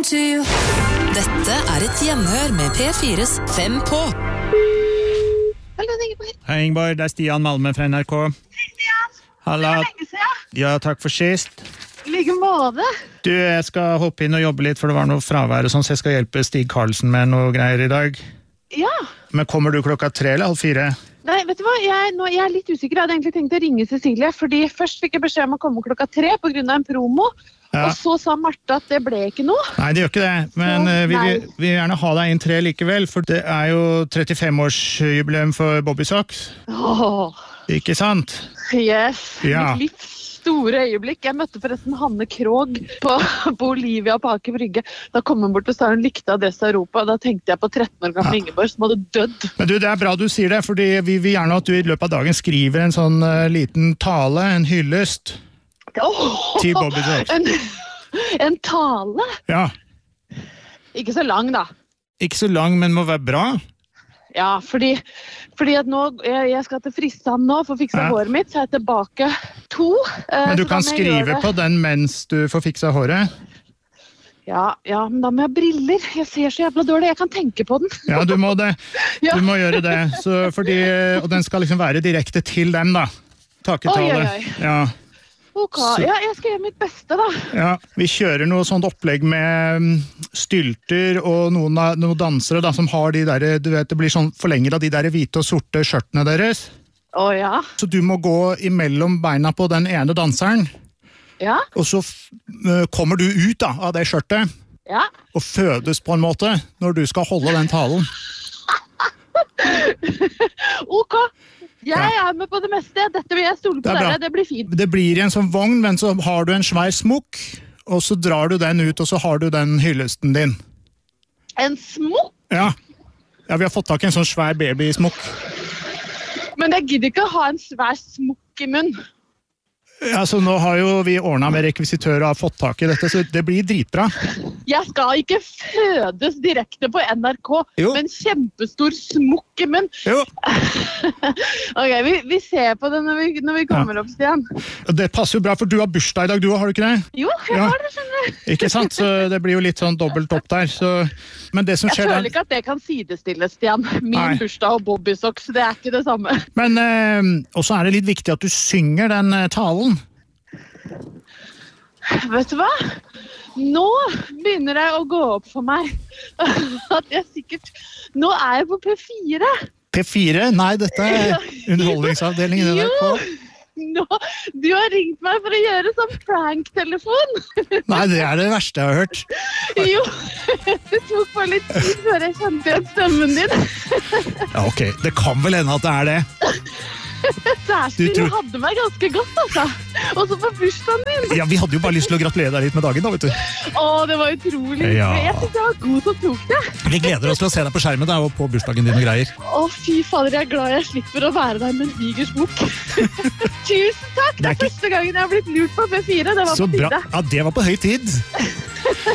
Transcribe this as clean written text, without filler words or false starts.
talking to you. Dette et hjemhør med P4s 5 på. Hallo, Ingeborg. Hei Ingeborg, det Stian Malme fra NRK. Hei, Stian. Halla. Det lenge siden. Ja, takk for sist. Like måte. Du, jeg skal hoppe inn og jobbe litt, for det var noe fravær og sånn, så jeg skal hjelpe Stig Karlsen med noe greier i dag. Ja. Men kommer du 3 eller 4:30? Nei, vet du hva? Jeg litt usikker. Jeg hadde egentlig tenkt å ringe Cecilie, fordi først fikk jeg beskjed om å komme 3:00 på grunn av en promo, Ja. og så sa Martha at det ble ikke noe. Nei, det gjør ikke det, men vi vil gjerne ha deg inn 3 likevel, for det jo 35-årsjubileum for Bobby Socks. Åh, Ikke sant? yes. Ja. Mitt livs store øyeblikk. Jeg møtte forresten Hanne Krog på Olivia på Aker Brygge. Da kom hun bort og sa hun likte Adresse Europa, og da tenkte jeg på 13 år gamle Ingeborg som hadde dødd. Men du, det bra du sier det, fordi vi vil gjerne at du i løpet av dagen skriver en sånn liten tale, en hyllest til Bobby Socks. En tale? Ja. Ikke så lang da. Ikke så lang, men må være bra. Ja, fordi at nå, jeg skal til Frisand nå for å fikse håret mitt, så jeg tilbake 2. Men du kan skrive på den mens du får fiksa håret? Ja, men da må jeg ha briller. Jeg ser så jævla dårlig, jeg kan tenke på den. Ja, du må det. Ja. Du må gjøre det. Så og den skal liksom være direkte til dem da. Takketale. Oi. Ja. Ok, ja, jeg skal gjøre mitt beste da. Ja, vi kjører noe sånt opplegg med stylter og noen dansere da, som har de der, du vet, det blir sånn forlenger av de der hvite og sorte skjørtene deres. Ja. Så du må gå imellom beina på den ene danseren, Ja. og så kommer du ut da, av det skjørtet, Ja. og fødes på en måte når du skal holde den talen. Ok. Jeg med på det meste. Dette vil jeg stole på dere. Det blir fint. Det blir i en sånn vogn, men så har du en svær smokk, og så drar du den ut, og så har du den hyllesten din. En smokk? Ja, vi har fått tak i en sånn svær babysmokk. Men jeg gidder ikke å ha en svær smokk i munn. Ja, så nå har jo vi ordnet med rekvisitører og har fått tak i dette, så det blir dritbra. Jeg skal ikke fødes direkte på NRK med en kjempestor smokk i munn. Jo. Ok, vi ser på det når vi kommer opp, Stian. Det passer jo bra, for du har bursdag i dag, har du ikke det? Jo, jeg har det, skjønner du. Ikke sant, så det blir jo litt sånn dobbelt opp der. Men det som Jeg skjer føler ikke at det kan sidestilles, Stian. Min bursdag og Bobby Socks, det ikke det samme. Men også det litt viktig at du synger den talen. Vet du hva? Nå begynner det å gå opp for meg at jeg sikkert... Nå jeg på P4. P4? Nei, dette underholdningsavdelingen i NRK. Nå, du har ringt meg for å gjøre sånn prank-telefon. Nei, det det verste jeg har hørt. Jo, det tok bare litt tid før jeg kjente igjen stemmen din. Ja, ok. Det kan vel hende at det det. Du hadde meg ganske godt, altså. Og så på bursdagen din. Ja, vi hadde jo bare lyst til å gratulere deg litt med dagen da, vet du. Det var utrolig. Ja. Jeg synes jeg var god som tok det. Vi gleder oss til å se deg på skjermen da, og på bursdagen din og greier. Fy fader, jeg glad jeg slipper å være der med en diger smokk. Tusen takk, det første gangen jeg har blitt lurt på P4. Det var på tide. Så bra. Ja, det var på høy tid.